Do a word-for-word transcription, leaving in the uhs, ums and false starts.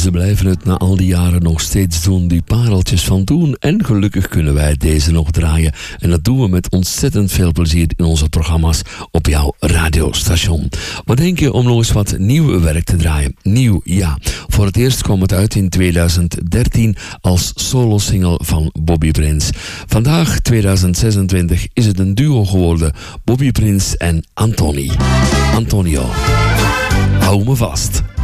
ze blijven het na al die jaren nog steeds doen, die pareltjes van toen. En gelukkig kunnen wij deze nog draaien. En dat doen we met ontzettend veel plezier in onze programma's op jouw radiostation. Wat denk je om nog eens wat nieuw werk te draaien? Nieuw, ja. Voor het eerst kwam het uit in tweeduizend dertien als solo-single van Bobby Prince. Vandaag, tweeduizend zesentwintig, is het een duo geworden. Bobby Prince en Anthony. Antonio. Hou me vast.